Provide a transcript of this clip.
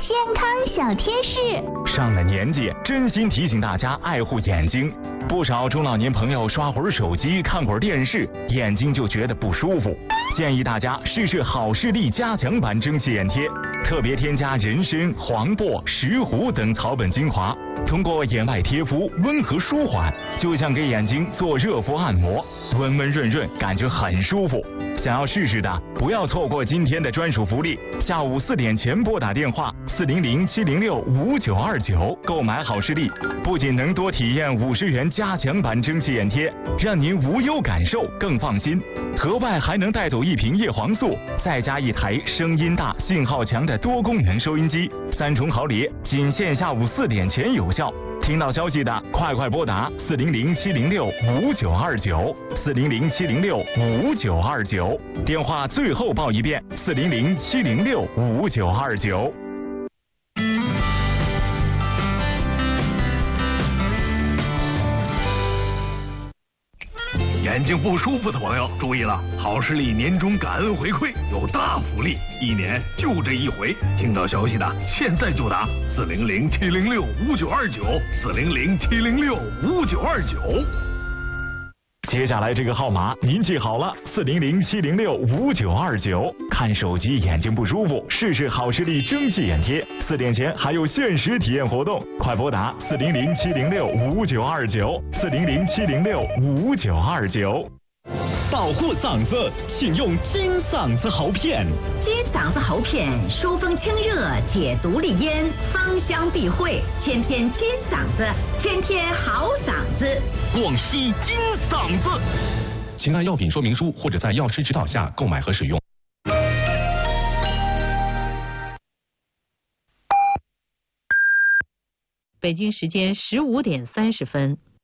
健康小贴士。 上了年纪，真心提醒大家爱护眼睛。不少中老年朋友刷会儿手机、看会儿电视，眼睛就觉得不舒服。建议大家试试好视力加强版蒸汽眼贴，特别添加人参、黄柏、石斛等草本精华，通过眼外贴敷温和舒缓，就像给眼睛做热敷按摩，温温润润，感觉很舒服。想要试试的，不要错过今天的专属福利，下午4点前拨打电话400-706-5929购买好视力，不仅能多体验50元加强版蒸汽眼贴，让您无忧感受更放心，额外还能带走1瓶叶黄素，再加1台声音大、信号强的多功能收音机，3重好礼，仅限下午4点前有效。听到消息的，快拨打400-706-5929，400-706-5929，电话最后报一遍，400-706-5929。 眼睛不舒服的朋友注意了，好视力年终感恩回馈有大福利，1年就这一回。听到消息的现在就打400-706-5929，400-706-5929。 接下来这个号码您记好了，400-706-5929。看手机眼睛不舒服，试试好视力蒸汽眼贴，4点前还有限时体验活动，快拨打400-706-5929，400-706-5929。 保护嗓子，请用金嗓子喉片。 金嗓子喉片疏风清热，解毒利咽，芳香避秽，天天金嗓子，天天好嗓子。 广西金嗓子，请按药品说明书或者在药师指导下购买和使用。 北京时间15点30分。